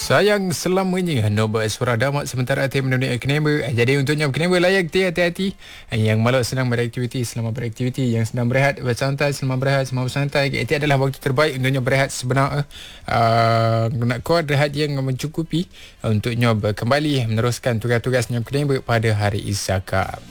Sayang selamanya Nobel suara damat sementara tim mendunia Knebel. Jadi untuknya Knebel layak hati-hati. Yang malas senang beraktiviti selama beraktiviti, yang senang berehat bersantai selama berehat selama bersantai. Itu adalah waktu terbaik untuknya berehat sebenarnya. Nak kuat rehat yang mencukupi untuknya kembali meneruskan tugas-tugasnya Knebel pada hari Isaka.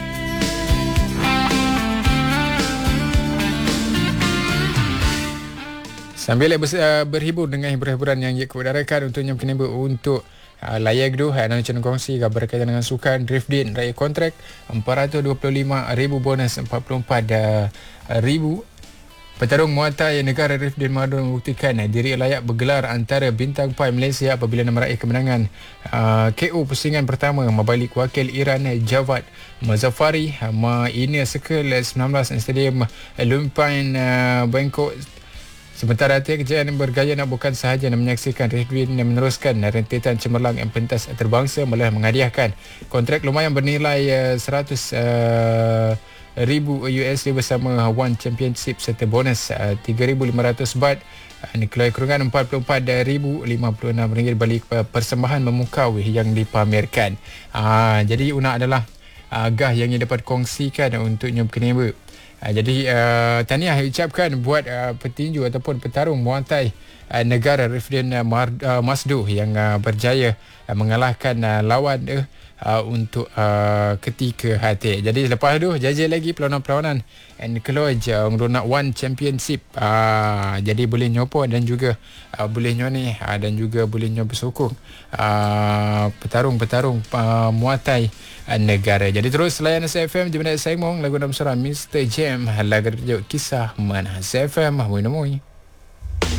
Sambil berhibur dengan hiburan yang dikudarakan untuknya Knebel untuk layak tu dan channel kongsi kabar berkaitan dengan sukan Drift Din raya kontrak 425,000 bonus 44,000. Petarung Muay Thai negara Drift Din Madun membuktikan diri layak bergelar antara bintang Pai Malaysia apabila meraih kemenangan KO pusingan pertama membalik wakil Iran Javad Mazafari Inner Circle 19 Stadium Lumpine Bangkok. Sementara tiap kejayaan bergaya nak bukan sahaja nak menyaksikan Ridwan meneruskan rentetan cemerlang yang pentas terbangsa, malah menghadiahkan kontrak lumayan bernilai 100,000 USD bersama One Championship serta bonus 3,500 baht. Nilai kurungan 44,056 ringgit balik persembahan memukau yang dipamerkan. Jadi Una adalah agah yang dapat kongsikan untuk Nyom Knebel. Jadi tahniah ucapkan buat petinju ataupun petarung Muay Thai negara Rifdin Masdo yang berjaya mengalahkan lawan untuk ketika hati. Jadi lepas tu jajah lagi perlawanan-perlawanan and close untuk nak One Championship. Jadi boleh nyopo dan juga boleh nyoni dan juga boleh nyoba bersokong petarung-petarung Muay Thai negara. Jadi terus layan SFM di mana saya ngomong lagu nama surah Mr. Jam lagu bertajuk Kisah Mana SFM. Moi.